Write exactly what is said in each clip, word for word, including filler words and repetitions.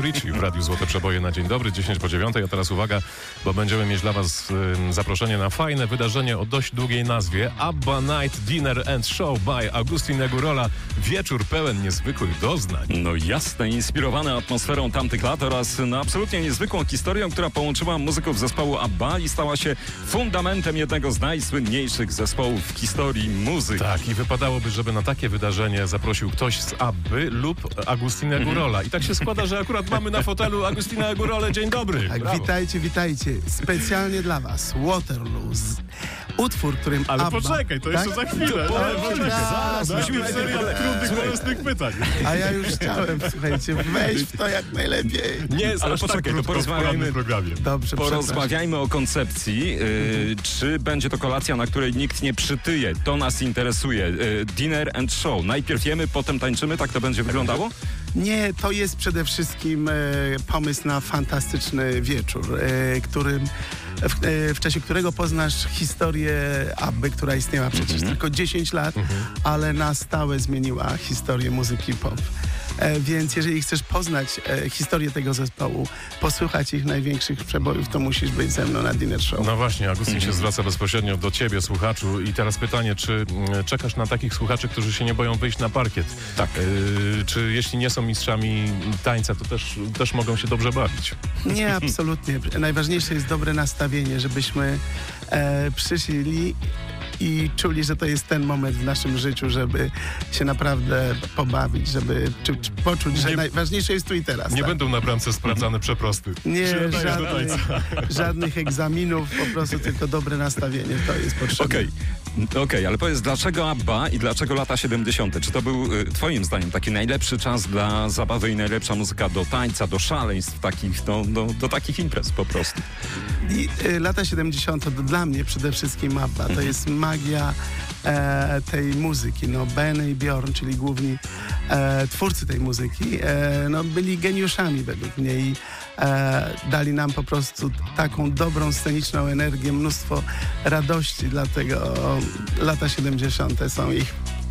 Ritchie w Radiu Złote Przeboje na dzień dobry, dziesięć po dziewiątej, a teraz uwaga, bo będziemy mieć dla was y, zaproszenie na fajne wydarzenie o dość długiej nazwie ABBA Night Dinner and Show by Agustin Segurola. Wieczór pełen niezwykłych doznań. No jasne, inspirowany atmosferą tamtych lat oraz no, absolutnie niezwykłą historią, która połączyła muzyków zespołu ABBA i stała się fundamentem jednego z najsłynniejszych zespołów w historii muzyki. Tak, i wypadałoby, żeby na takie wydarzenie zaprosił ktoś z ABBY lub Agustina Segurola. I tak się składa, że akurat mamy na fotelu Agustina Segurolę. Dzień dobry. Tak, Brawo. witajcie, witajcie. Specjalnie dla was Waterloo. Utwór, którym Ale ABBA... poczekaj, to jeszcze tak? za chwilę. To, Ale to, poczekaj, zaraz, zaraz. Musimy zaraz. serię trudnych, bolesnych pytań. A ja już chciałem, słuchajcie, wejść w to jak najlepiej. Nie jest Ale aż poczekaj, tak to krótko w porozmawiajmy- porannym programie. Dobrze, Porozmawiajmy o koncepcji. Yy, czy będzie to kolacja, na której nikt nie przytyje? To nas interesuje. Yy, dinner and show. Najpierw jemy, potem tańczymy. Tak to będzie wyglądało? Nie, to jest przede wszystkim e, pomysł na fantastyczny wieczór, e, którym, w, e, w czasie którego poznasz historię ABBY, która istniała przecież Mhm. tylko dziesięć lat, ale na stałe zmieniła historię muzyki pop. E, więc jeżeli chcesz poznać e, historię tego zespołu, posłuchać ich największych przebojów, to musisz być ze mną na Dinner Show. No właśnie, Agustin się zwraca bezpośrednio do ciebie, słuchaczu. I teraz pytanie, czy mm, czekasz na takich słuchaczy, którzy się nie boją wyjść na parkiet? Tak. Yy, czy jeśli nie są mistrzami tańca, to też, też mogą się dobrze bawić? Nie, absolutnie. Najważniejsze jest dobre nastawienie, żebyśmy e, przyszli i czuli, że to jest ten moment w naszym życiu, żeby się naprawdę pobawić, żeby czy, czy poczuć, że Nie- najważniejsze jest tu i teraz. Nie tak? będą na bramce sprawdzane przeprosty. Nie, Się nadajesz do żadnych, żadnych egzaminów, po prostu tylko dobre nastawienie, to jest potrzebne. Okej, okej, ale powiedz, dlaczego ABBA i dlaczego lata siedemdziesiąte? Czy to był y, twoim zdaniem taki najlepszy czas dla zabawy i najlepsza muzyka do tańca, do szaleństw takich, no, do, do takich imprez po prostu? I, y, lata siedemdziesiąte to dla mnie przede wszystkim ABBA. To jest magia e, tej muzyki. No, Ben i Bjorn, czyli główni e, twórcy tej muzyki, e, no, byli geniuszami według mnie i e, dali nam po prostu taką dobrą, sceniczną energię, mnóstwo radości, dlatego lata siedemdziesiąte są ich.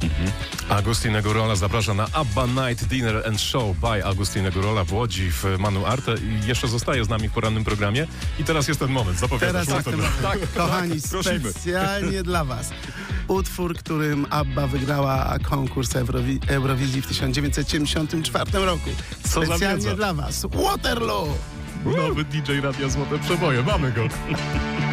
Agustin Segurola zaprasza na ABBA Night Dinner and Show by Agustin Segurola w Łodzi w Manu Arte i jeszcze zostaje z nami w porannym programie. I teraz jest ten moment, zapowiadasz. Teraz jest ten moment. Tak, Kochani, tak, prosimy. specjalnie dla was. Utwór, którym ABBA wygrała konkurs Eurowi- Eurowizji w tysiąc dziewięćset siedemdziesiątym czwartym roku. Co za Specjalnie wiedza. dla was. Waterloo! Nowy D J Radia Złote Przeboje, mamy go.